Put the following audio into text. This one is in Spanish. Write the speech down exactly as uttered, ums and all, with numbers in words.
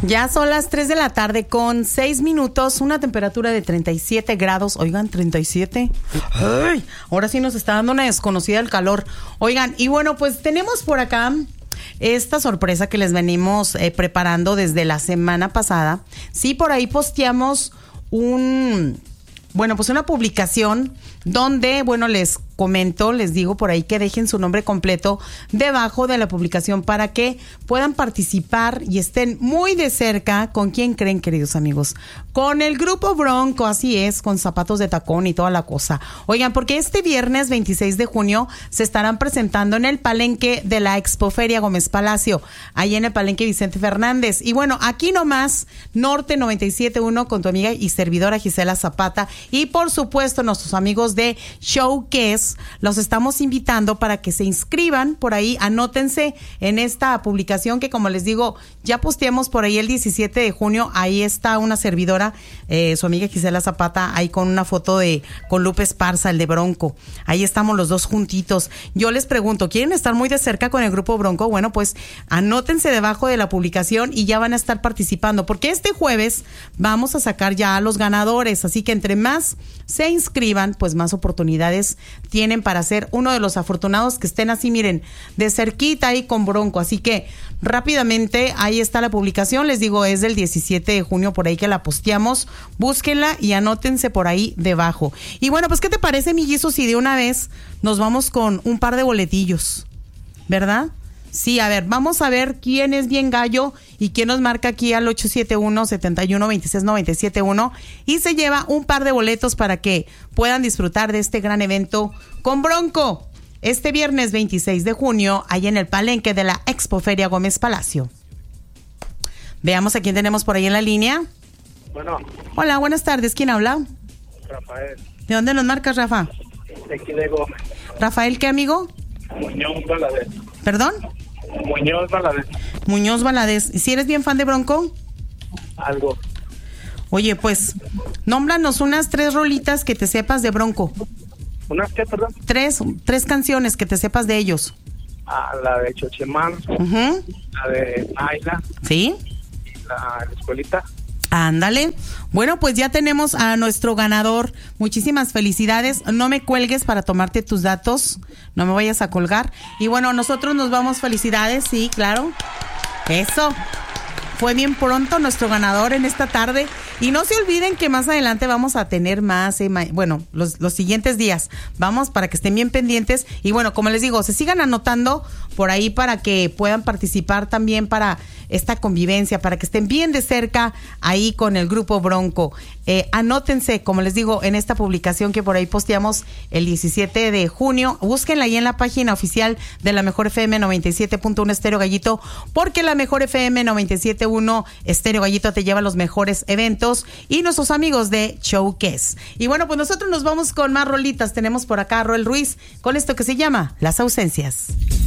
Ya son las tres de la tarde con seis minutos, una temperatura de treinta y siete grados. Oigan, treinta y siete. Ay, ahora sí nos está dando una desconocida el calor. Oigan, y bueno, pues tenemos por acá esta sorpresa que les venimos eh, preparando desde la semana pasada. Sí, por ahí posteamos un, bueno, pues una publicación donde, bueno, les comento, les digo por ahí que dejen su nombre completo debajo de la publicación para que puedan participar y estén muy de cerca. ¿Con quién creen, queridos amigos? Con el Grupo Bronco, así es, con zapatos de tacón y toda la cosa. Oigan, porque este viernes veintiséis de junio se estarán presentando en el palenque de la Expoferia Gómez Palacio, ahí en el palenque Vicente Fernández. Y bueno, aquí nomás, Norte noventa y siete punto uno con tu amiga y servidora Gisela Zapata. Y por supuesto, nuestros amigos de Showcase, los estamos invitando para que se inscriban por ahí, anótense en esta publicación que, como les digo, ya posteamos por ahí el diecisiete de junio, ahí está una servidora, eh, su amiga Gisela Zapata, ahí con una foto de, con Lupe Esparza, el de Bronco, ahí estamos los dos juntitos. Yo les pregunto, ¿quieren estar muy de cerca con el Grupo Bronco? Bueno, pues anótense debajo de la publicación y ya van a estar participando, porque este jueves vamos a sacar ya a los ganadores, así que entre más se inscriban, pues más oportunidades tienen para ser uno de los afortunados que estén así, miren, de cerquita ahí con Bronco. Así que rápidamente ahí está la publicación, les digo, es del diecisiete de junio, por ahí que la posteamos, búsquenla y anótense por ahí debajo. Y bueno, pues ¿qué te parece, millizos, si de una vez nos vamos con un par de boletillos, ¿verdad? Sí, a ver, vamos a ver quién es bien gallo y quién nos marca aquí al ocho siete uno, siete uno, dos seis, nueve siete uno y se lleva un par de boletos para que puedan disfrutar de este gran evento con Bronco este viernes veintiséis de junio, ahí en el palenque de la Expoferia Gómez Palacio. Veamos a quién tenemos por ahí en la línea. Bueno. Hola, buenas tardes. ¿Quién habla? Rafael. ¿De dónde nos marcas, Rafa? De aquí de Gómez. ¿Rafael qué, amigo? Muñoz Valadez. ¿Perdón? Muñoz Valadez. Muñoz Valadez. ¿Si eres bien fan de Bronco? Algo. Oye, pues, nómbranos unas tres rolitas que te sepas de Bronco. ¿Unas qué, perdón? Tres, tres canciones que te sepas de ellos. Ah, la de Chochemán, Uh-huh. la de Naila, ¿Sí? la, la escuelita. Ándale. Bueno, pues ya tenemos a nuestro ganador. Muchísimas felicidades. No me cuelgues para tomarte tus datos. No me vayas a colgar. Y bueno, nosotros nos vamos. Felicidades, sí, claro. Eso. Fue bien pronto nuestro ganador en esta tarde. Y no se olviden que más adelante vamos a tener más, eh, ma- bueno, los, los siguientes días. Vamos para que estén bien pendientes. Y bueno, como les digo, se sigan anotando por ahí para que puedan participar también para esta convivencia, para que estén bien de cerca ahí con el Grupo Bronco. Eh, anótense, como les digo, en esta publicación que por ahí posteamos el diecisiete de junio. Búsquenla ahí en la página oficial de la Mejor F M noventa y siete punto uno Estéreo Gallito, porque la Mejor F M noventa y siete punto uno Estéreo Gallito te lleva a los mejores eventos y nuestros amigos de Showcase. Y bueno, pues nosotros nos vamos con más rolitas. Tenemos por acá a Roel Ruiz con esto que se llama Las Ausencias.